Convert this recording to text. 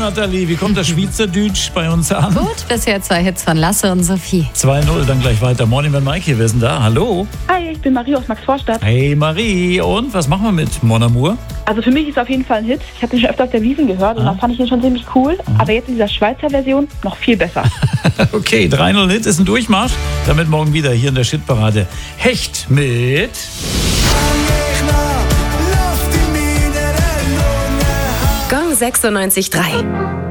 Nathalie, wie kommt das Schweizerdeutsch bei uns an? Gut, bisher 2 Hits von Lasse und Sophie. 2-0, dann gleich weiter. Morning mit Mike hier, wer ist denn da? Hallo. Hi, ich bin Marie aus Maxvorstadt. Hey Marie, und was machen wir mit Mon Amour? Also für mich ist es auf jeden Fall ein Hit. Ich habe den schon öfter auf der Wiesn gehört und da fand ich ihn schon ziemlich cool. Aber jetzt in dieser Schweizer Version noch viel besser. Okay, 3-0 Hit ist ein Durchmarsch. Damit morgen wieder hier in der Shitparade. Hecht mit... Gong 96.3.